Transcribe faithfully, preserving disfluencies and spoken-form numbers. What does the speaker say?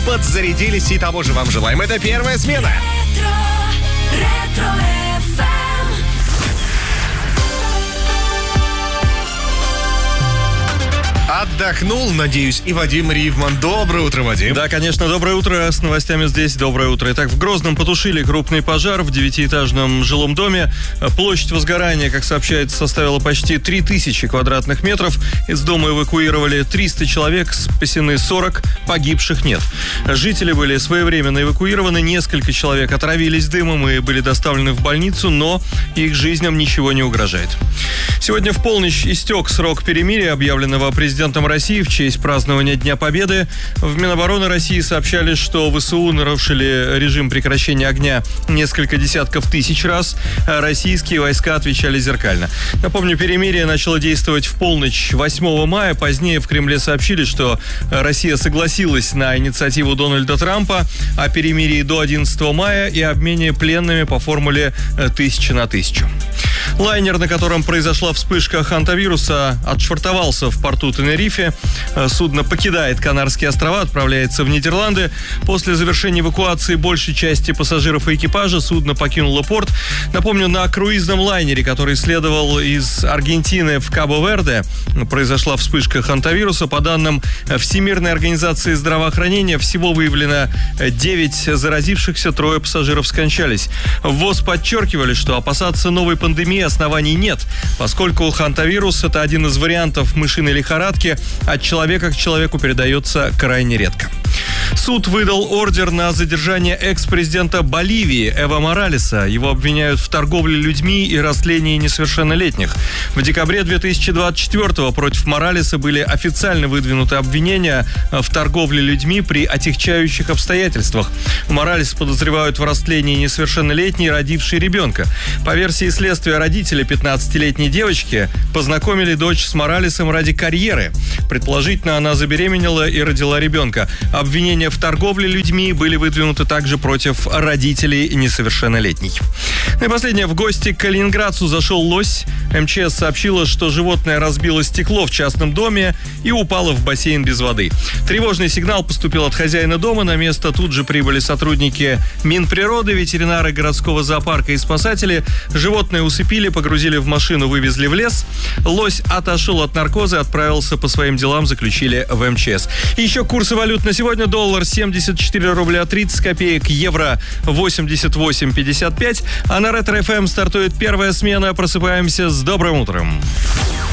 подзарядились, и того же вам желаем. Это первая смена. Отдохнул, надеюсь, и Вадим Ривман. Доброе утро, Вадим. Да, конечно, доброе утро. С новостями здесь доброе утро. Итак, в Грозном потушили крупный пожар в девятиэтажном жилом доме. Площадь возгорания, как сообщается, составила почти три тысячи квадратных метров. Из дома эвакуировали триста человек, спасены сорок, погибших нет. Жители были своевременно эвакуированы, несколько человек отравились дымом и были доставлены в больницу, но их жизням ничего не угрожает. Сегодня в полночь истек срок перемирия, объявленного президентом России в честь празднования Дня Победы. В Минобороны России сообщали, что ВСУ нарушили режим прекращения огня несколько десятков тысяч раз, а российские войска отвечали зеркально. Напомню, перемирие начало действовать в полночь восьмого мая. Позднее в Кремле сообщили, что Россия согласилась на инициативу Дональда Трампа о перемирии до одиннадцатого мая и обмене пленными по формуле тысяча на тысячу. Лайнер, на котором произошла вспышка хантавируса, отшвартовался в порту Тенерифе. Судно покидает Канарские острова, отправляется в Нидерланды. После завершения эвакуации большей части пассажиров и экипажа судно покинуло порт. Напомню, на круизном лайнере, который следовал из Аргентины в Кабо-Верде, произошла вспышка хантавируса. По данным Всемирной организации здравоохранения, всего выявлено девять заразившихся, трое пассажиров скончались. В ВОЗ подчеркивали, что опасаться новой пандемии оснований нет, поскольку хантавирус – это один из вариантов мышиной лихорадки, от человека к человеку передается крайне редко. Суд выдал ордер на задержание экс-президента Боливии Эво Моралеса. Его обвиняют в торговле людьми и растлении несовершеннолетних. В декабре две тысячи двадцать четвёртого против Моралеса были официально выдвинуты обвинения в торговле людьми при отягчающих обстоятельствах. Моралес подозревают в растлении несовершеннолетней, родившей ребенка. По версии следствия, родители пятнадцатилетней девочки познакомили дочь с Моралесом ради карьеры. Предположительно, она забеременела и родила ребенка. Обвинения в торговле людьми были выдвинуты также против родителей несовершеннолетней. Ну и последнее. В гости к калининградцу зашел лось. МЧС сообщила, что животное разбило стекло в частном доме и упало в бассейн без воды. Тревожный сигнал поступил от хозяина дома. На место тут же прибыли сотрудники Минприроды, ветеринары городского зоопарка и спасатели. Животное усыпили, погрузили в машину, вывезли в лес. Лось отошел от наркоза, отправился по своим делам, заключили в МЧС. И еще курсы валют на сегодня. Доллар семьдесят четыре рубля тридцать копеек, евро восемьдесят восемь пятьдесят пять. А на Ретро-ФМ стартует первая смена. Просыпаемся с добрым утром.